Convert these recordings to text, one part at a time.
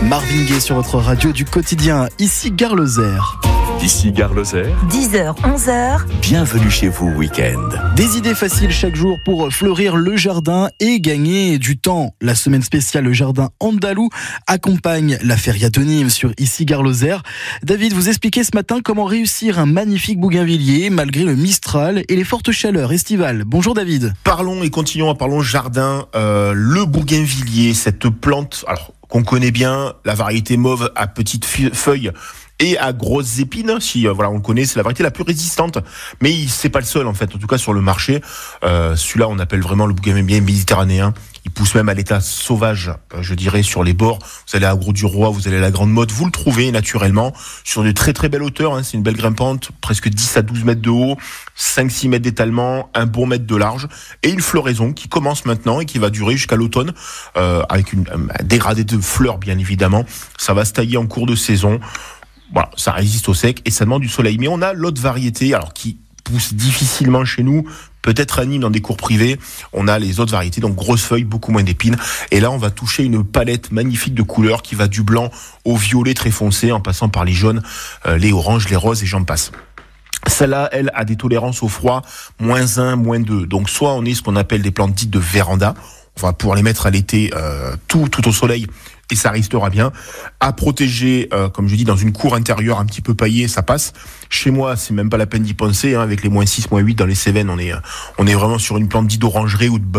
Marvin Gaye sur votre radio du quotidien, ici Gare Lozère. Ici Gare Lozère. 10h, 11h. Bienvenue chez vous week-end. Des idées faciles chaque jour pour fleurir le jardin et gagner du temps. La semaine spéciale Le Jardin Andalou accompagne la Feria de Nîmes sur ici Gare Lozère. David, vous expliquez ce matin comment réussir un magnifique bougainvillier malgré le Mistral et les fortes chaleurs estivales. Bonjour David. Parlons et continuons à parler jardin. Le bougainvillier, cette plante qu'on connaît bien, la variété mauve à petites feuilles et à grosses épines, si on le connaît, c'est la variété la plus résistante, mais c'est pas le seul en fait, en tout cas sur le marché. Celui-là on appelle vraiment le bougainvillier méditerranéen. Il pousse même à l'état sauvage, je dirais, sur les bords. Vous allez à Gros-du-Roi, vous allez à la Grande Motte, vous le trouvez naturellement sur de très très belles hauteurs. C'est une belle grimpante, presque 10 à 12 mètres de haut, 5-6 mètres d'étalement, un bon mètre de large, et une floraison qui commence maintenant et qui va durer jusqu'à l'automne, avec un dégradé de fleurs bien évidemment. Ça va se tailler en cours de saison. Voilà, ça résiste au sec et ça demande du soleil. Mais on a l'autre variété, qui pousse difficilement chez nous, peut-être à Nîmes dans des cours privés. On a les autres variétés, donc grosses feuilles, beaucoup moins d'épines. Et là, on va toucher une palette magnifique de couleurs qui va du blanc au violet très foncé, en passant par les jaunes, les oranges, les roses et j'en passe. Celle-là, elle, a des tolérances au froid, -1, -2. Donc soit on est ce qu'on appelle des plantes dites de véranda. On va pouvoir les mettre à l'été tout au soleil et ça restera bien. À protéger, comme je dis, dans une cour intérieure un petit peu paillée, ça passe. Chez moi, c'est même pas la peine d'y penser, avec les -6, -8 dans les Cévennes, on est vraiment sur une plante dite d'orangerie ou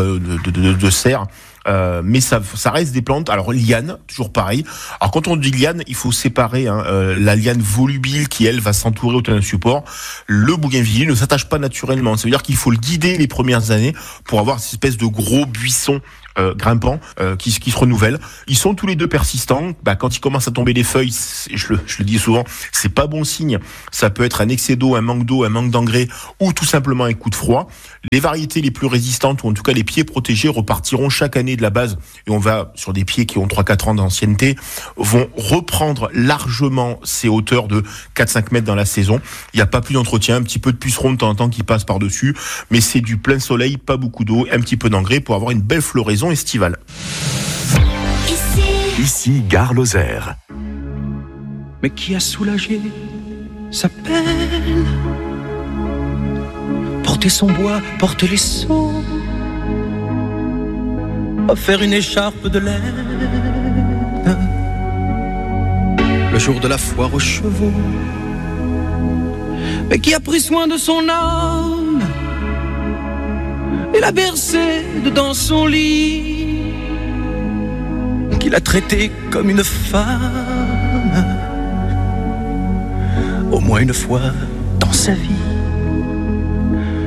de serre. Mais ça reste des plantes. Alors liane, toujours pareil. Alors quand on dit liane, il faut séparer la liane volubile qui elle va s'entourer autour d'un support. Le bougainvillier ne s'attache pas naturellement. Ça veut dire qu'il faut le guider les premières années pour avoir cette espèce de gros buisson grimpant qui se renouvelle. Ils sont tous les deux persistants. Quand il commence à tomber les feuilles, je le dis souvent, c'est pas bon signe. Ça peut être un excès d'eau, un manque d'engrais ou tout simplement un coup de froid. Les variétés les plus résistantes, ou en tout cas les pieds protégés, repartiront chaque année de la base, et on va sur des pieds qui ont 3-4 ans d'ancienneté, vont reprendre largement ces hauteurs de 4-5 mètres dans la saison. Il n'y a pas plus d'entretien, un petit peu de pucerons de temps en temps qui passent par-dessus, mais c'est du plein soleil, pas beaucoup d'eau, un petit peu d'engrais pour avoir une belle floraison estivale. Ici Gare Lozère. Mais qui a soulagé sa peine? Porter son bois, porter les seaux, offert une écharpe de laine le jour de la foire aux chevaux. Mais qui a pris soin de son âme et l'a bercé dans son lit, qui l'a traité comme une femme au moins une fois dans sa vie.